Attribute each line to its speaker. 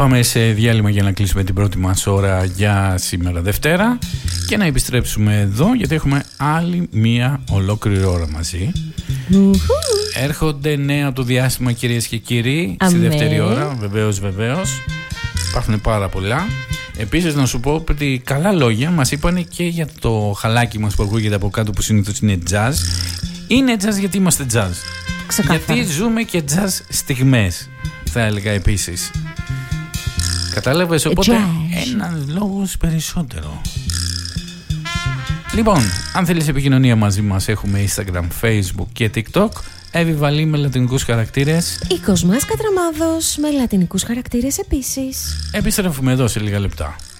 Speaker 1: Πάμε σε διάλειμμα για να κλείσουμε την πρώτη μας ώρα για σήμερα Δευτέρα και να επιστρέψουμε εδώ γιατί έχουμε άλλη μία ολόκληρη ώρα μαζί. Έρχονται νέα του διάστημα, κυρίες και κύριοι, στη δεύτερη ώρα. Βεβαίως. Υπάρχουν πάρα πολλά. Επίσης να σου πω ότι καλά λόγια μας είπαν και για το χαλάκι μας που ακούγεται από κάτω, που συνήθως είναι jazz. Είναι jazz γιατί είμαστε jazz.
Speaker 2: Ξεκάθαρα.
Speaker 1: Γιατί ζούμε και jazz στιγμές, θα έλεγα επίσης. Κατάλαβες, οπότε έναν λόγος περισσότερο. Λοιπόν, αν θέλεις επικοινωνία μαζί μας, έχουμε Instagram, Facebook και TikTok. Εύη Βαλή με λατινικούς χαρακτήρες.
Speaker 2: Η Κοσμάς Κατραμάδος με λατινικούς χαρακτήρες επίσης.
Speaker 1: Επιστρέφουμε εδώ σε λίγα λεπτά.